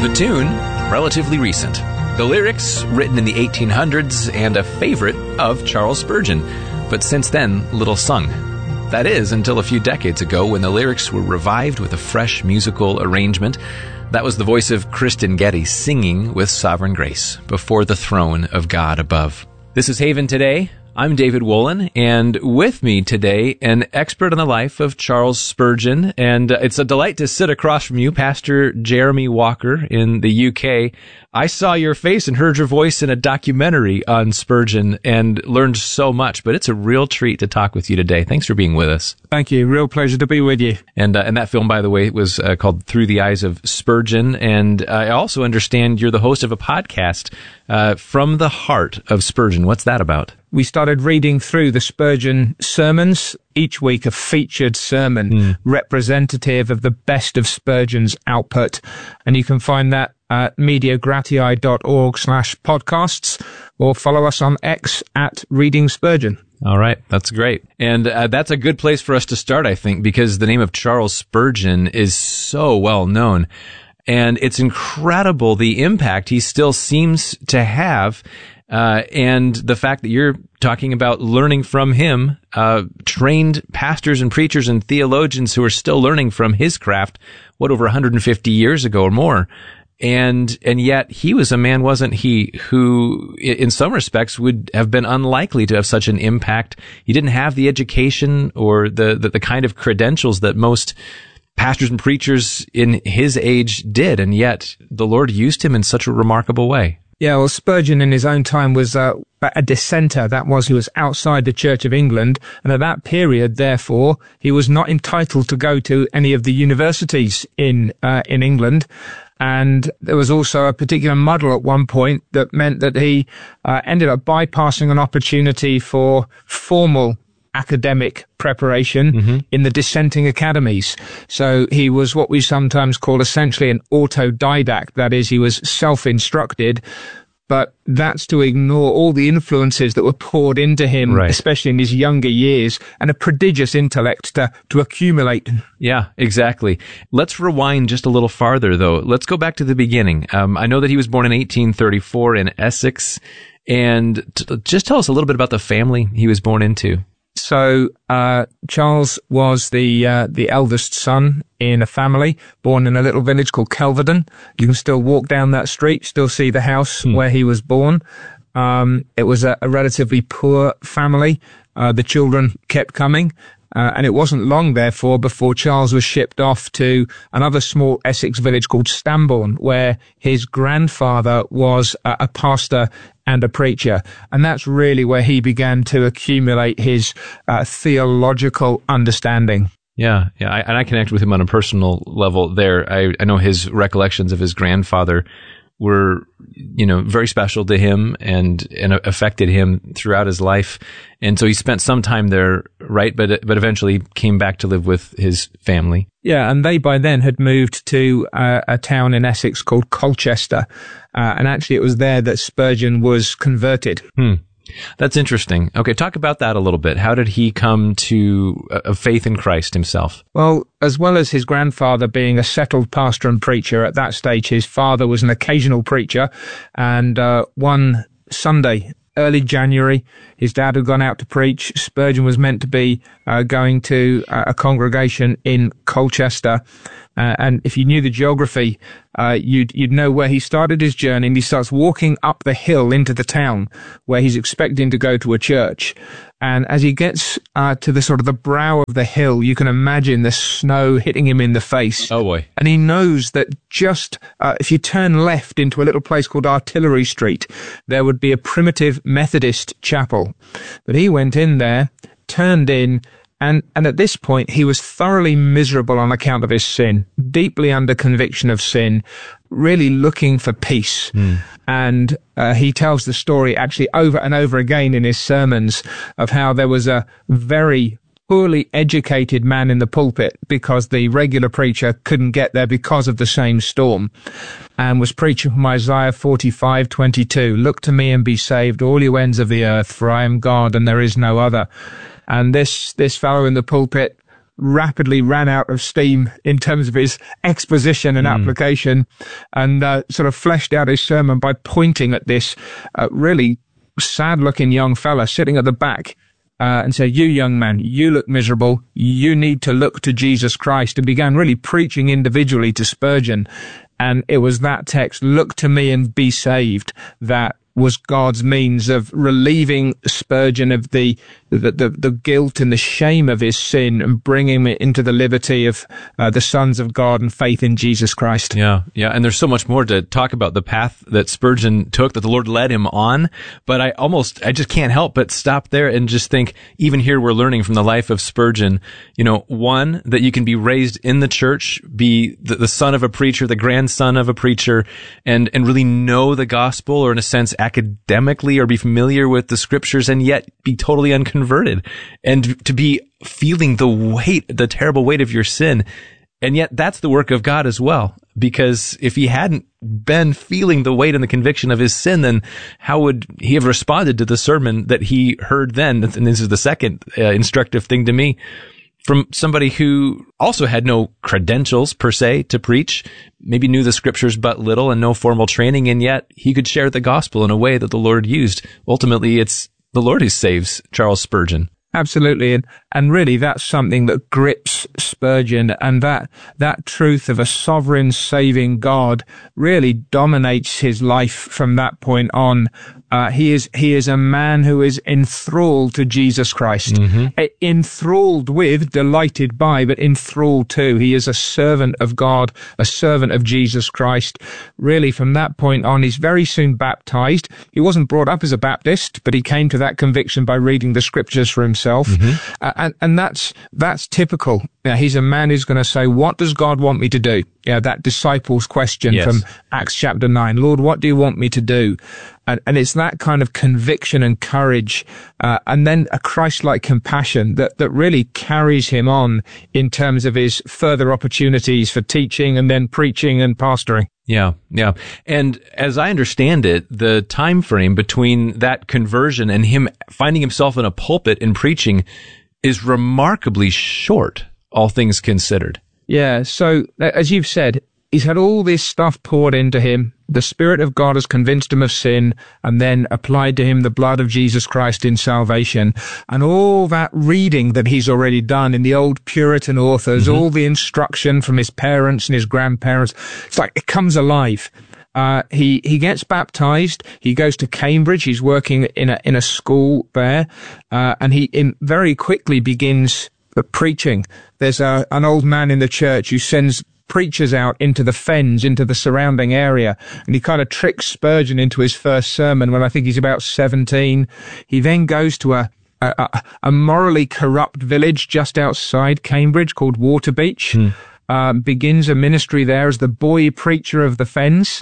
The tune, relatively recent. The lyrics, written in the 1800s and a favorite of Charles Spurgeon, but since then, little sung. That is, until a few decades ago when the lyrics were revived with a fresh musical arrangement. That was the voice of Kristen Getty singing with Sovereign Grace before the throne of God above. This is Haven Today. I'm David Wolin, and with me today, an expert on the life of Charles Spurgeon, and it's a delight to sit across from you, Pastor Jeremy Walker in the UK. I saw your face and heard your voice in a documentary on Spurgeon and learned so much, but it's a real treat to talk with you today. Thanks for being with us. Thank you. Real pleasure to be with you. And that film, by the way, was called Through the Eyes of Spurgeon, and I also understand you're the host of a podcast, From the Heart of Spurgeon. What's that about? We started reading through the Spurgeon sermons, each week a featured sermon representative of the best of Spurgeon's output. And you can find that at mediagratiae.org/podcasts or follow us on X at Reading Spurgeon. All right. That's great. And that's a good place for us to start, I think, because the name of Charles Spurgeon is so well known. And it's incredible the impact he still seems to have. And the fact that you're talking about learning from him, trained pastors and preachers and theologians who are still learning from his craft, over 150 years ago or more. And yet he was a man, wasn't he, who in some respects would have been unlikely to have such an impact. He didn't have the education or the kind of credentials that most pastors and preachers in his age did. And yet the Lord used him in such a remarkable way. Yeah, well, Spurgeon in his own time was a dissenter. That was, he was outside the Church of England. And at that period, therefore, he was not entitled to go to any of the universities in England. And there was also a particular muddle at one point that meant that he ended up bypassing an opportunity for formal academic preparation in the dissenting academies. So he was what we sometimes call essentially an autodidact. That is, he was self-instructed, but that's to ignore all the influences that were poured into him, right, especially in his younger years, and a prodigious intellect to accumulate. Yeah, exactly. Let's rewind just a little farther, though. Let's go back to the beginning. I know that he was born in 1834 in Essex, and just tell us a little bit about the family he was born into. So, Charles was the eldest son in a family born in a little village called Kelvedon. You can still walk down that street, still see the house where he was born. It was a relatively poor family. The children kept coming. And it wasn't long, therefore, before Charles was shipped off to another small Essex village called Stambourne, where his grandfather was a pastor and a preacher. And that's really where he began to accumulate his theological understanding. Yeah. And I connect with him on a personal level there. I know his recollections of his grandfather were, very special to him and affected him throughout his life. And so he spent some time there, right? But eventually came back to live with his family. Yeah. And they by then had moved to a town in Essex called Colchester. And actually it was there that Spurgeon was converted. That's interesting. Okay, talk about that a little bit. How did he come to a faith in Christ himself? Well, as well as his grandfather being a settled pastor and preacher, at that stage his father was an occasional preacher. And one Sunday, early January, his dad had gone out to preach. Spurgeon was meant to be going to a congregation in Colchester. And if you knew the geography, you'd know where he started his journey, and he starts walking up the hill into the town where he's expecting to go to a church. And as he gets to the sort of the brow of the hill, you can imagine the snow hitting him in the face. Oh boy. And he knows that just if you turn left into a little place called Artillery Street, there would be a primitive Methodist chapel. But he went in there, turned in, and at this point, he was thoroughly miserable on account of his sin, deeply under conviction of sin, really looking for peace. And he tells the story actually over and over again in his sermons of how there was a very poorly educated man in the pulpit because the regular preacher couldn't get there because of the same storm, and was preaching from Isaiah 45:22. Look to me and be saved, all you ends of the earth, for I am God and there is no other. And this fellow in the pulpit rapidly ran out of steam in terms of his exposition and application, and sort of fleshed out his sermon by pointing at this really sad-looking young fella sitting at the back and said, "You young man, you look miserable. You need to look to Jesus Christ," and began really preaching individually to Spurgeon. And it was that text, "Look to me and be saved," that was God's means of relieving Spurgeon of the guilt and the shame of his sin and bringing him into the liberty of the sons of God and faith in Jesus Christ. Yeah. And there's so much more to talk about the path that Spurgeon took, that the Lord led him on. But I just can't help but stop there and just think, even here we're learning from the life of Spurgeon, one, that you can be raised in the church, be the son of a preacher, the grandson of a preacher, and really know the gospel, or in a sense academically, or be familiar with the scriptures, and yet be totally unconverted, and to be feeling the terrible weight of your sin. And yet that's the work of God as well, because if he hadn't been feeling the weight and the conviction of his sin, then how would he have responded to the sermon that he heard then? And this is the second instructive thing to me, from somebody who also had no credentials per se to preach, maybe knew the scriptures but little and no formal training, and yet he could share the gospel in a way that the Lord used. Ultimately, it's the Lord who saves Charles Spurgeon. Absolutely. And really that's something that grips Spurgeon, and that truth of a sovereign saving God really dominates his life from that point on. He is a man who is enthralled to Jesus Christ. Enthralled with, delighted by, but enthralled to. He is a servant of God, a servant of Jesus Christ. Really, from that point on, he's very soon baptized. He wasn't brought up as a Baptist, but he came to that conviction by reading the scriptures for himself. And that's typical. He's a man who's going to say, "What does God want me to do?" That disciples' question from Acts chapter 9. "Lord, what do you want me to do?" And it's that kind of conviction and courage, and then a Christ-like compassion that really carries him on in terms of his further opportunities for teaching and then preaching and pastoring. Yeah. And as I understand it, the time frame between that conversion and him finding himself in a pulpit and preaching is remarkably short, all things considered. Yeah, so as you've said, he's had all this stuff poured into him. The Spirit of God has convinced him of sin and then applied to him the blood of Jesus Christ in salvation. And all that reading that he's already done in the old Puritan authors, all the instruction from his parents and his grandparents, it's like it comes alive. He gets baptized. He goes to Cambridge. He's working in a school there, and he very quickly begins preaching. There's an old man in the church who sends preachers out into the fens, into the surrounding area, and he kind of tricks Spurgeon into his first sermon when I think he's about 17. He then goes to a morally corrupt village just outside Cambridge called Waterbeach, begins a ministry there as the boy preacher of the fens,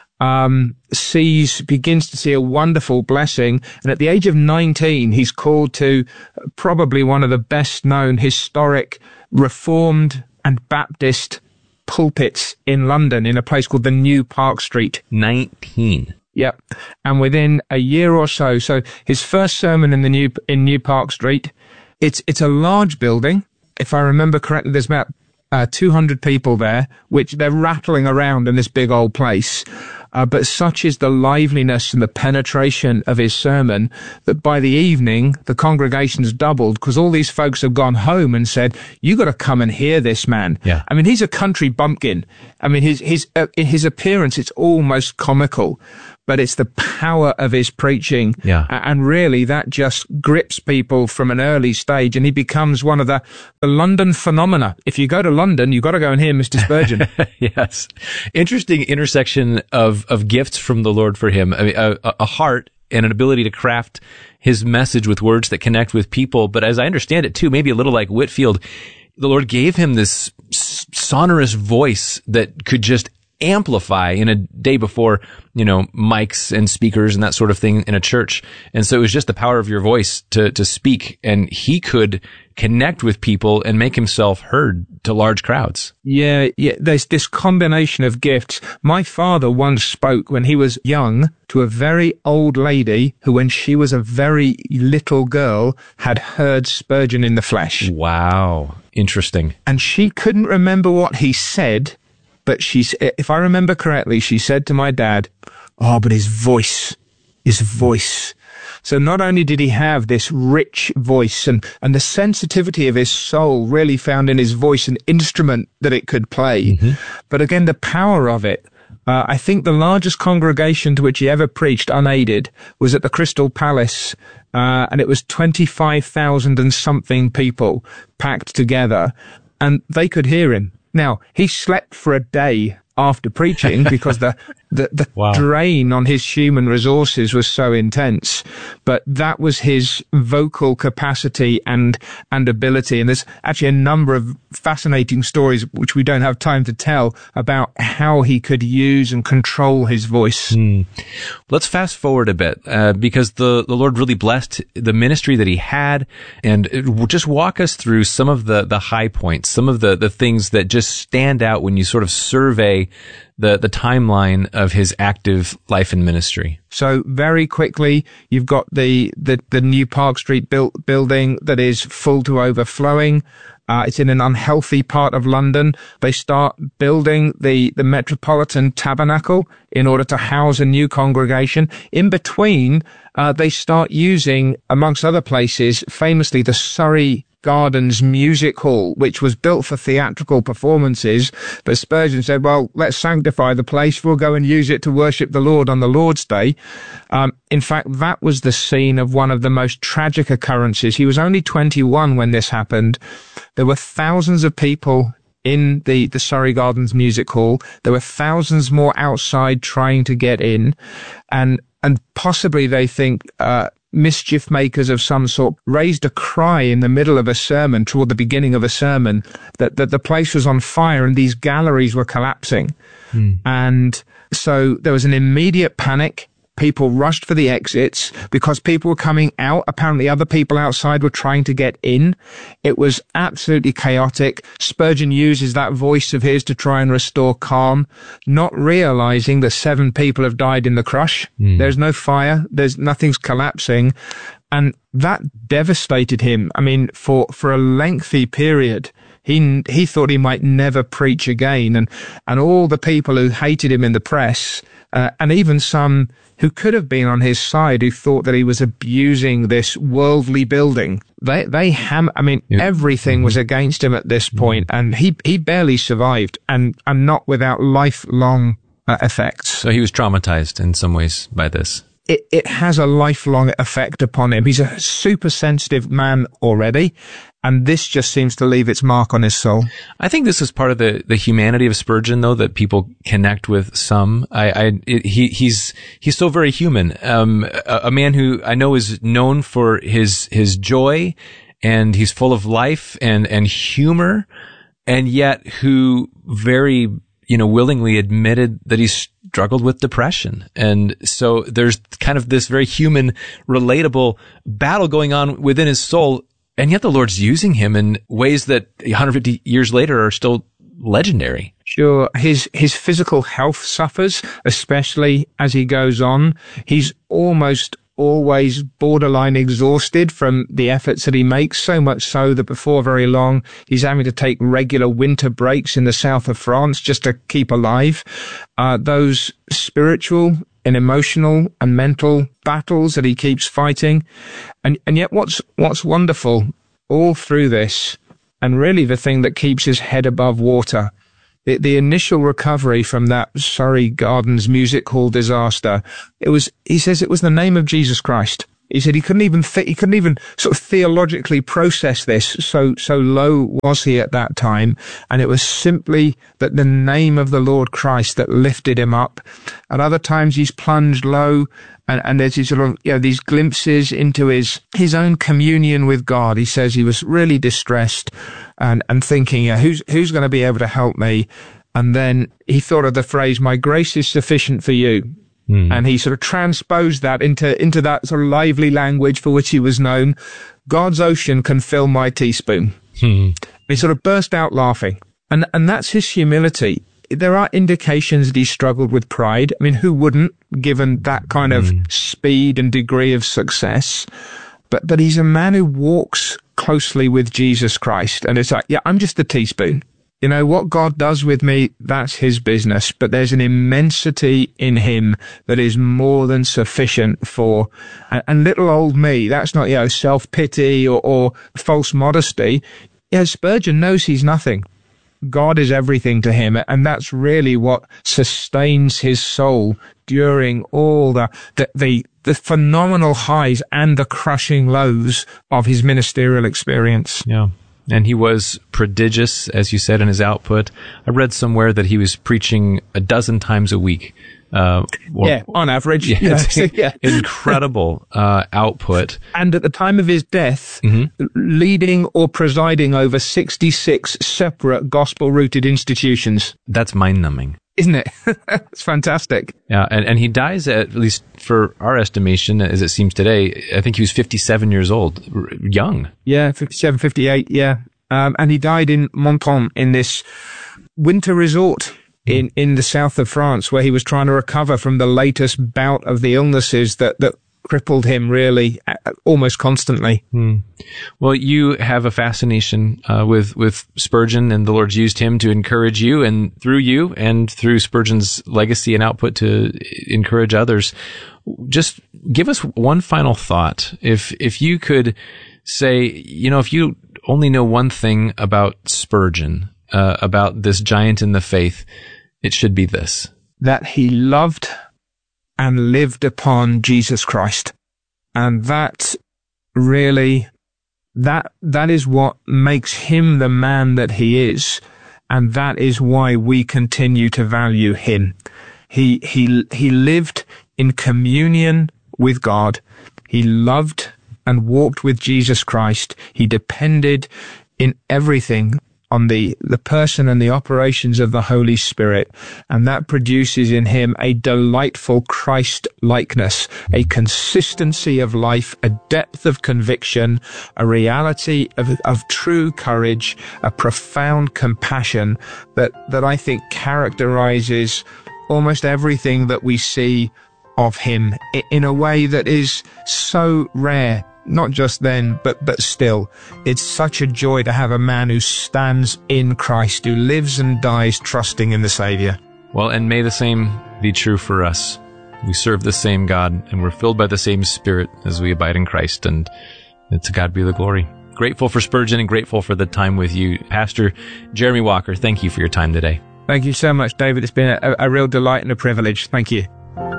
begins to see a wonderful blessing, and at the age of 19 he's called to probably one of the best known historic Reformed and Baptist pulpits in London, in a place called the New Park Street. 19. Yep. And within a year or so his first sermon in New Park Street, it's a large building. If I remember correctly, there's about 200 people there, which they're rattling around in this big old place. But such is the liveliness and the penetration of his sermon that by the evening, the congregation's doubled, because all these folks have gone home and said, "You got to come and hear this man." Yeah. I mean, he's a country bumpkin. I mean, his appearance, it's almost comical, but it's the power of his preaching. Yeah. And really that just grips people from an early stage, and he becomes one of the London phenomena. If you go to London, you've got to go and hear Mr. Spurgeon. Yes. Interesting intersection of gifts from the Lord for him. I mean, a heart and an ability to craft his message with words that connect with people. But as I understand it too, maybe a little like Whitefield, the Lord gave him this sonorous voice that could just amplify in a day before, mics and speakers and that sort of thing in a church. And so it was just the power of your voice to speak, and he could connect with people and make himself heard to large crowds. Yeah, there's this combination of gifts. My father once spoke when he was young to a very old lady who, when she was a very little girl, had heard Spurgeon in the flesh. Wow. Interesting. And she couldn't remember what he said, but if I remember correctly, she said to my dad, "Oh, but his voice. So not only did he have this rich voice and the sensitivity of his soul really found in his voice an instrument that it could play, but again, the power of it. I think the largest congregation to which he ever preached unaided was at the Crystal Palace, and it was 25,000 and something people packed together, and they could hear him. Now, he slept for a day after preaching because the Wow. drain on his human resources was so intense, but that was his vocal capacity and ability. And there's actually a number of fascinating stories which we don't have time to tell about how he could use and control his voice. Let's fast forward a bit, because the Lord really blessed the ministry that he had, and just walk us through some of the high points, some of the things that just stand out when you sort of survey the timeline of his active life and ministry. So very quickly, you've got the new Park Street building that is full to overflowing. It's in an unhealthy part of London. They start building the Metropolitan Tabernacle in order to house a new congregation. In between, they start using, amongst other places, famously the Surrey Gardens Music Hall, which was built for theatrical performances, but Spurgeon said, well, let's sanctify the place. We'll go and use it to worship the Lord on the Lord's Day. In fact, that was the scene of one of the most tragic occurrences. He was only 21 when this happened. There were thousands of people in the Surrey Gardens Music Hall. There were thousands more outside trying to get in, and possibly they think, mischief makers of some sort raised a cry in the middle of a sermon, toward the beginning of a sermon, that the place was on fire and these galleries were collapsing. And so there was an immediate panic. People rushed for the exits because people were coming out. Apparently other people outside were trying to get in. It was absolutely chaotic. Spurgeon uses that voice of his to try and restore calm, not realizing that 7 people have died in the crush. There's no fire. Nothing's collapsing. And that devastated him. I mean, for a lengthy period, he thought he might never preach again. And all the people who hated him in the press, and even some who could have been on his side, who thought that he was abusing this worldly building, everything was against him at this point, and he barely survived, and not without lifelong effects. So he was traumatized in some ways by this. It has a lifelong effect upon him. He's a super sensitive man already, and this just seems to leave its mark on his soul. I think this is part of the humanity of Spurgeon, though, that people connect with some. He's so very human. A man who I know is known for his joy, and he's full of life and humor, and yet who very, willingly admitted that he's struggled with depression. And so there's kind of this very human, relatable battle going on within his soul. And yet the Lord's using him in ways that 150 years later are still legendary. Sure. His physical health suffers, especially as he goes on. He's almost always borderline exhausted from the efforts that he makes, so much so that before very long he's having to take regular winter breaks in the south of France just to keep alive. Those spiritual and emotional and mental battles that he keeps fighting. And yet what's wonderful all through this, and really the thing that keeps his head above water, the initial recovery from that Surrey Gardens Music Hall disaster, he says it was the name of Jesus Christ. He said he couldn't even sort of theologically process this, so low was he at that time, and it was simply that the name of the Lord Christ that lifted him up. At other times he's plunged low, and there's these sort of, these glimpses into his own communion with God. He says he was really distressed and thinking, who's going to be able to help me? And then he thought of the phrase, "My grace is sufficient for you." And he sort of transposed that into that sort of lively language for which he was known. God's ocean can fill my teaspoon. He sort of burst out laughing. And that's his humility. There are indications that he struggled with pride. I mean, who wouldn't, given that kind of speed and degree of success? But he's a man who walks closely with Jesus Christ. And it's like, yeah, I'm just a teaspoon. You know, what God does with me, that's his business. But there's an immensity in him that is more than sufficient for, and little old me, that's not, self-pity or false modesty. Yeah, Spurgeon knows he's nothing. God is everything to him, and that's really what sustains his soul during all the phenomenal highs and the crushing lows of his ministerial experience. Yeah. And he was prodigious, as you said, in his output. I read somewhere that he was preaching 12 times a week. On average. Yeah. Incredible output. And at the time of his death, leading or presiding over 66 separate gospel-rooted institutions. That's mind-numbing. Isn't it? It's fantastic. Yeah, and he dies, at least for our estimation, as it seems today, I think he was 57 years old, young. Yeah, 57, 58, yeah. And he died in Menton, in this winter resort in the south of France, where he was trying to recover from the latest bout of the illnesses that crippled him really almost constantly. Well, you have a fascination with Spurgeon, and the Lord's used him to encourage you and through Spurgeon's legacy and output to encourage others. Just give us one final thought. If you could say, if you only know one thing about Spurgeon, about this giant in the faith, it should be this: that he loved and lived upon Jesus Christ. And that really, that is what makes him the man that he is. And that is why we continue to value him. He lived in communion with God. He loved and walked with Jesus Christ. He depended in everything on the person and the operations of the Holy Spirit, and that produces in him a delightful Christ-likeness, a consistency of life, a depth of conviction, a reality of true courage, a profound compassion that I think characterizes almost everything that we see of him in a way that is so rare. Not just then, but still. It's such a joy to have a man who stands in Christ, who lives and dies trusting in the Savior. Well, and may the same be true for us. We serve the same God, and we're filled by the same Spirit as we abide in Christ, and to God be the glory. Grateful for Spurgeon and grateful for the time with you. Pastor Jeremy Walker, thank you for your time today. Thank you so much, David. It's been a real delight and a privilege. Thank you.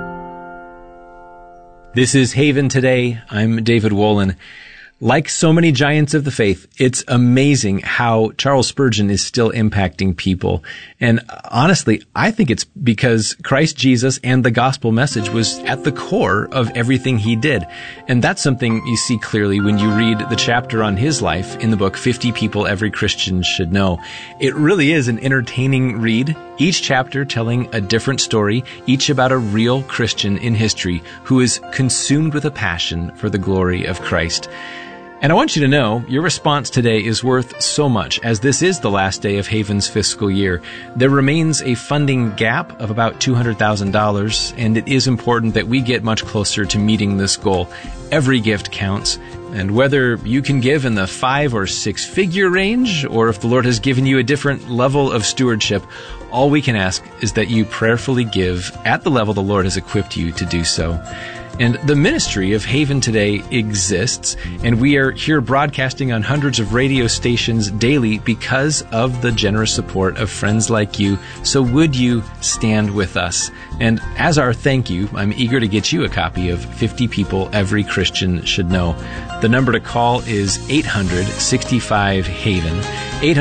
This is Haven Today. I'm David Wolin. Like so many giants of the faith, it's amazing how Charles Spurgeon is still impacting people. And honestly, I think it's because Christ Jesus and the gospel message was at the core of everything he did. And that's something you see clearly when you read the chapter on his life in the book, 50 People Every Christian Should Know. It really is an entertaining read, each chapter telling a different story, each about a real Christian in history who is consumed with a passion for the glory of Christ. And I want you to know your response today is worth so much, as this is the last day of Haven's fiscal year. There remains a funding gap of about $200,000, and it is important that we get much closer to meeting this goal. Every gift counts, and whether you can give in the 5 or 6 figure range, or if the Lord has given you a different level of stewardship, all we can ask is that you prayerfully give at the level the Lord has equipped you to do so. And the ministry of Haven Today exists, and we are here broadcasting on hundreds of radio stations daily because of the generous support of friends like you. So would you stand with us? And as our thank you, I'm eager to get you a copy of 50 People Every Christian Should Know. The number to call is 800-65-HAVEN.